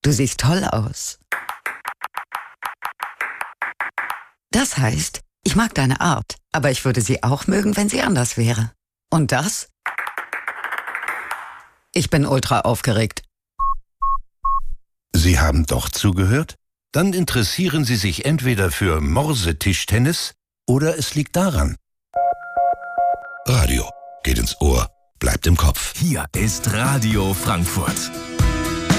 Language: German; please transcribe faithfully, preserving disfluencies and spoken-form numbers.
Du siehst toll aus. Das heißt, ich mag deine Art, aber ich würde sie auch mögen, wenn sie anders wäre. Und das? Ich bin ultra aufgeregt. Sie haben doch zugehört? Dann interessieren Sie sich entweder für Morse-Tischtennis oder es liegt daran. Radio geht ins Ohr, bleibt im Kopf. Hier ist Radio Frankfurt.